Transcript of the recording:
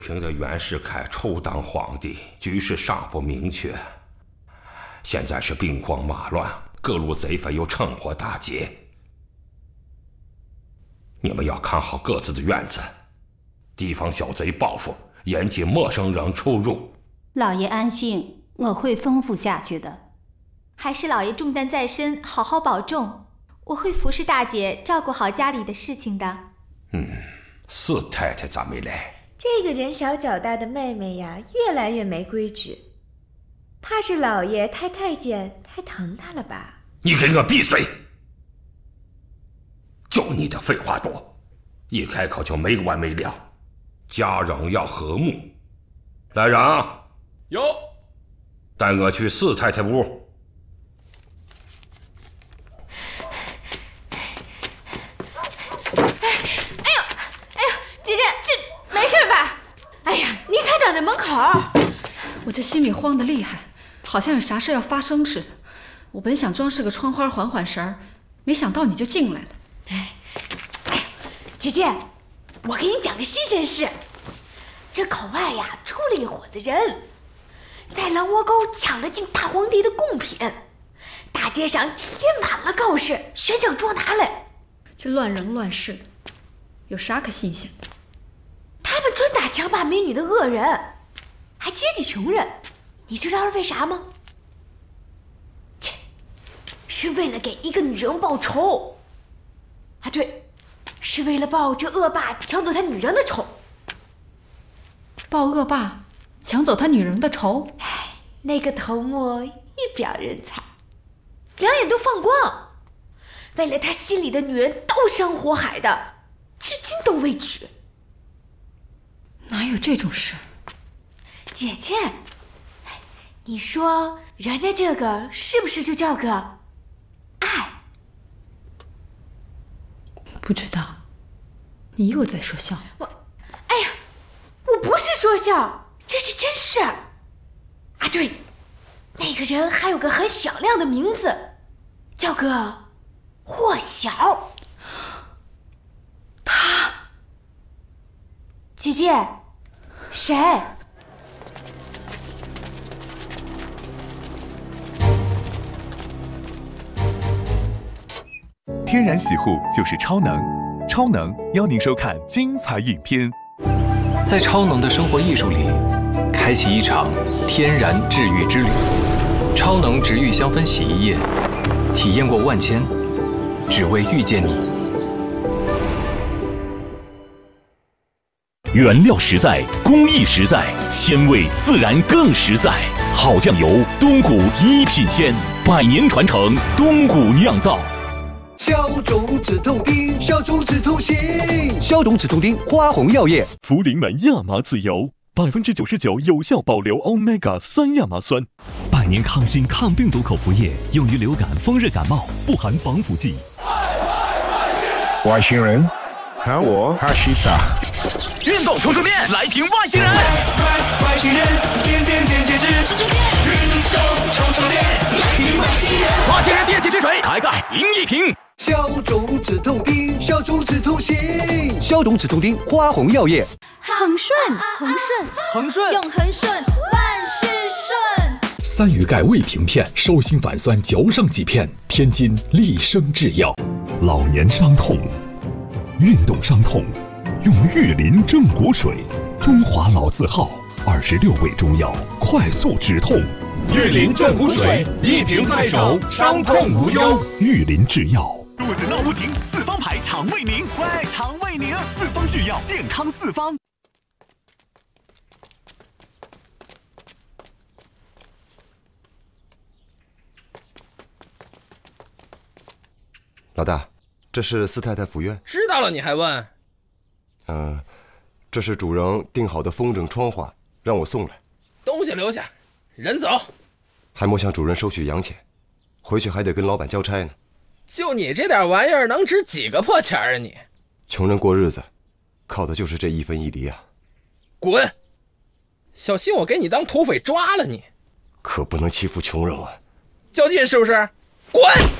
凭着袁世凯初当皇帝，局势尚不明确。现在是兵荒马乱，各路贼匪又趁火打劫。你们要看好各自的院子，提防小贼报复，严禁陌生人出入。 老爷安心，我会吩咐下去的。 还是老爷重担在身，好好保重。我会服侍大姐，照顾好家里的事情的。 四太太咋没来？ 这个人小脚大的妹妹呀，越来越没规矩，怕是老爷太监太疼她了吧？ 你给我闭嘴！就你的废话多，一开口就没完没了。家人要和睦。来人， 有， 带我去四太太屋。 姐姐，这没事吧？哎呀，你才等在门口。 我这心里慌得厉害，好像有啥事要发生似的。我本想装饰个窗花缓缓神儿，没想到你就进来了。 姐姐，我给你讲个新鲜事。这口外呀，出了一伙子人，在狼窝沟抢了进大皇帝的贡品，大街上贴满了告示，悬赏捉拿来。 这乱人乱事的，有啥可新鲜的？ 他们专打强霸美女的恶人，还接济穷人，你知道是为啥吗？切，是为了给一个女人报仇。啊，对，是为了报这恶霸抢走他女人的仇。 报恶霸抢走他女人的仇？ 那个头目一表人才，两眼都放光，为了他心里的女人刀山火海的，至今都未娶。 哪有这种事？ 姐姐，你说人家这个是不是就叫个爱？ 不知道，你又在说笑。 哎呀，我不是说笑，这是真事儿。啊，对，那个人还有个很响亮的名字，叫个霍小。 他， 姐姐，谁？ 天然洗护就是超能，超能邀您收看精彩影片。 在超能的生活艺术里，开启一场天然治愈之旅。超能植愈香氛洗衣液，体验过万千，只为遇见你。 原料实在，工艺实在，鲜味自然更实在。好酱油，东谷一品鲜，100年传承，东谷酿造。 消肿止痛丁，消肿止痛行，消肿止痛丁，花红药业。 茯苓门亚麻籽油，99%有效保留 Omega 3亚麻酸，100年抗菌抗病毒口服液，用于流感、风热感冒，不含防腐剂。 外星人，喊我哈西达。 运动充充电，来瓶外星人。 外星人，点点点截止。运动充充电，来瓶外星人。 外星人电解质水，开盖赢一瓶。 消肿止痛丁，消肿止痛行，消肿止痛丁，花红药业。 恒顺，恒顺， 恒顺， 永恒顺，万事顺。 3余钙胃平片，手心反酸嚼上几片，天津利生制药。 老年伤痛，运动伤痛，用玉林正骨水，中华老字号，26味中药，快速止痛。 玉林正骨水，一瓶在手，伤痛无忧。 玉林制药。 肚子闹不停，四方牌肠胃宁。喂，肠胃宁，四方制药，健康四方。 老大，这是四太太府院。 知道了你还问？ 这是主人订好的风筝窗花，让我送来。 东西留下，人走。 还莫向主人收取洋钱，回去还得跟老板交差呢。 就你这点玩意儿，能值几个破钱啊你？ 穷人过日子，靠的就是这一分一厘啊！ 滚！小心我给你当土匪抓了你！ 可不能欺负穷人啊！ 较劲是不是？滚！